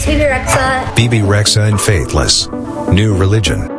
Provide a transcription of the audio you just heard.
it's Bebe Rexha. Bebe Rexha and Faithless. New religion.